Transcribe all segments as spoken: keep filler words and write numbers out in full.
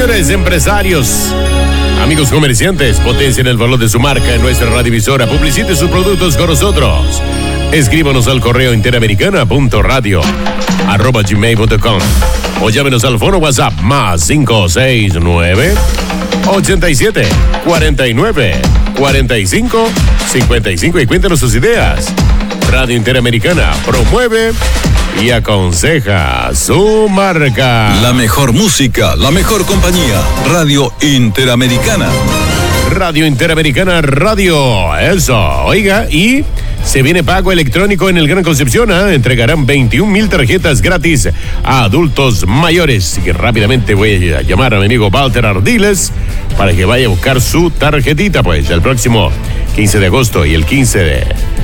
Líderes empresarios, amigos comerciantes, potencien el valor de su marca en nuestra radiodifusora. Publicite sus productos con nosotros. Escríbanos al correo interamericana punto radio arroba gmail punto com o llámenos al fono WhatsApp más cinco seis nueve, ochenta y siete, cuarenta y nueve, cuarenta y cinco, cincuenta y cinco y cuéntanos sus ideas. Radio Interamericana promueve y aconseja su marca. La mejor música, la mejor compañía. Radio Interamericana. Radio Interamericana Radio. Eso, oiga, y se viene pago electrónico en el Gran Concepción. ¿eh? Entregarán veintiún mil tarjetas gratis a adultos mayores. Así que rápidamente voy a llamar a mi amigo Walter Ardiles para que vaya a buscar su tarjetita. Pues el próximo quince de agosto y el quince de...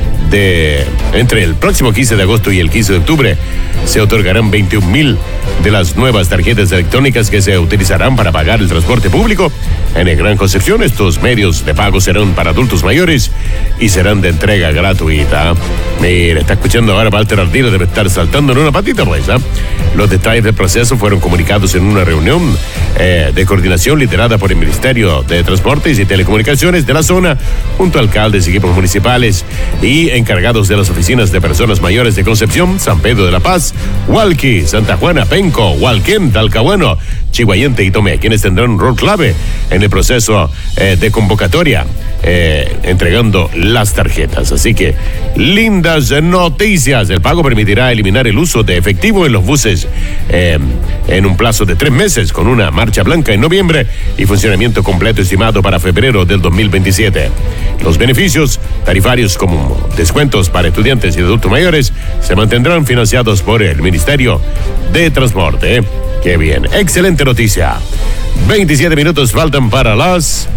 De, entre el próximo quince de agosto y el quince de octubre se otorgarán veintiún mil de las nuevas tarjetas electrónicas que se utilizarán para pagar el transporte público en el Gran Concepción. Estos medios de pago serán para adultos mayores y serán de entrega gratuita. Mira, está escuchando ahora Walter Ardiles, debe estar saltando en una patita, pues. ¿eh? Los detalles del proceso fueron comunicados en una reunión eh, de coordinación liderada por el Ministerio de Transportes y Telecomunicaciones de la zona, junto a alcaldes y equipos municipales y encargados de las oficinas de personas mayores de Concepción, San Pedro de la Paz, Hualqui, Santa Juana, Penco, Hualquén, Talcahuano, Chihuayante y Tomé, quienes tendrán un rol clave en el proceso eh, de convocatoria, eh, entregando las tarjetas. Así que, lindas noticias. El pago permitirá eliminar el uso de efectivo en los buses eh, en un plazo de tres meses, con una marcha blanca en noviembre y funcionamiento completo estimado para febrero del dos mil veintisiete. Los beneficios tarifarios como descuentos para estudiantes y adultos mayores se mantendrán financiados por el Ministerio de Transporte. ¡Qué bien! ¡Excelente noticia! veintisiete minutos faltan para las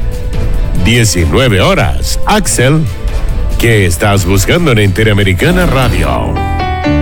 diecinueve horas. Axel, ¿qué estás buscando en Interamericana Radio?